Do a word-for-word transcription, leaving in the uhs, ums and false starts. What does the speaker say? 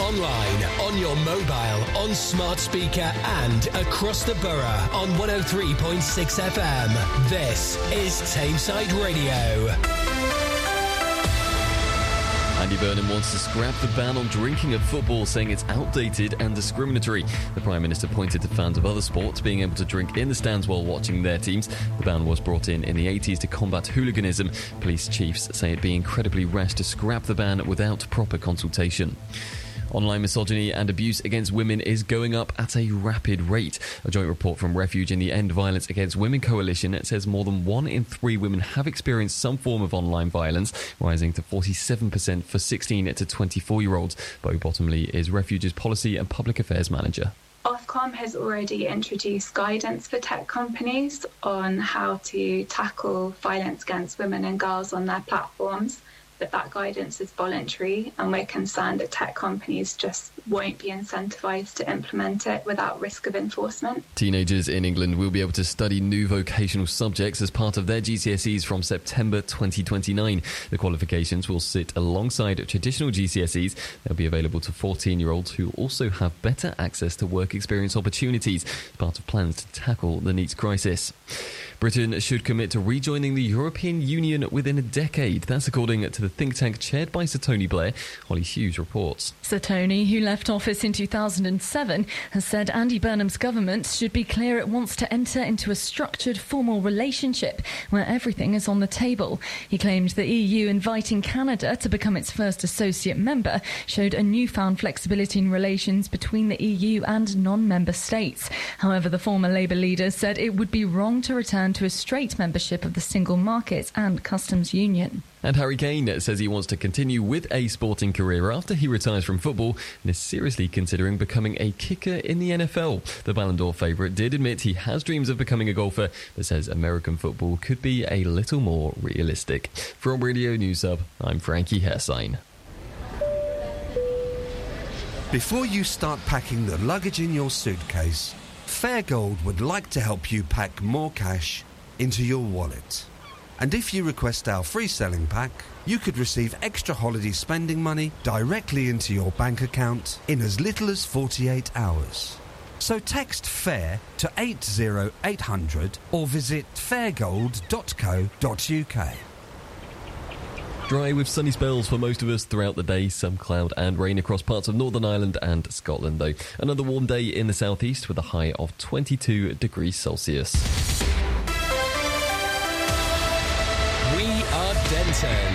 online, on your mobile, on smart speaker and across the borough on one oh three point six F M. This is Tameside Radio. Andy Burnham wants to scrap the ban on drinking at football, saying it's outdated and discriminatory. The Prime Minister pointed to fans of other sports being able to drink in the stands while watching their teams. The ban was brought in in the eighties to combat hooliganism. Police chiefs say it'd be incredibly rash to scrap the ban without proper consultation. Online misogyny and abuse against women is going up at a rapid rate. A joint report from Refuge in the End Violence Against Women Coalition says more than one in three women have experienced some form of online violence, rising to forty-seven percent for sixteen to twenty-four-year-olds. Bo Bottomley is Refuge's Policy and Public Affairs Manager. Ofcom has already introduced guidance for tech companies on how to tackle violence against women and girls on their platforms. But that guidance is voluntary, and we're concerned that tech companies just won't be incentivised to implement it without risk of enforcement. Teenagers in England will be able to study new vocational subjects as part of their G C S Es from September twenty twenty-nine. The qualifications will sit alongside traditional G C S Es. They'll be available to fourteen-year-olds who also have better access to work experience opportunities as part of plans to tackle the NEET crisis. Britain should commit to rejoining the European Union within a decade. That's according to the think tank chaired by Sir Tony Blair. Holly Hughes reports. Sir Tony, who left office in two thousand seven, has said Andy Burnham's government should be clear it wants to enter into a structured, formal relationship where everything is on the table. He claimed the E U inviting Canada to become its first associate member showed a newfound flexibility in relations between the E U and non-member states. However, the former Labour leader said it would be wrong to return to a straight membership of the single market and customs union. And Harry Kane says he wants to continue with a sporting career after he retires from football and is seriously considering becoming a kicker in the N F L. The Ballon d'Or favourite did admit he has dreams of becoming a golfer, but says American football could be a little more realistic. From Radio News Hub, I'm Frankie Hersign. Before you start packing the luggage in your suitcase, Fairgold would like to help you pack more cash into your wallet. And if you request our free selling pack, you could receive extra holiday spending money directly into your bank account in as little as forty-eight hours. So text FAIR to eight zero eight hundred or visit fairgold dot co dot uk. Dry with sunny spells for most of us throughout the day. Some cloud and rain across parts of Northern Ireland and Scotland, though. Another warm day in the southeast with a high of twenty-two degrees Celsius. We are Denton.